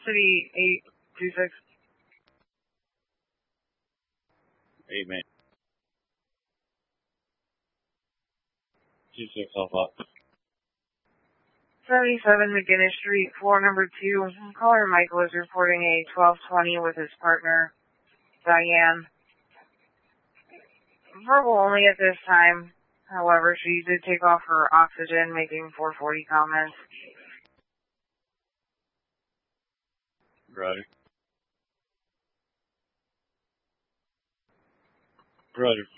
City 826. 8 man. 26 Alpha. 77 McGinnis Street, floor number 2. Caller Michael is reporting a 1220 with his partner, Diane. Verbal only at this time. However, she did take off her oxygen, making 440 comments. Roger. Roger.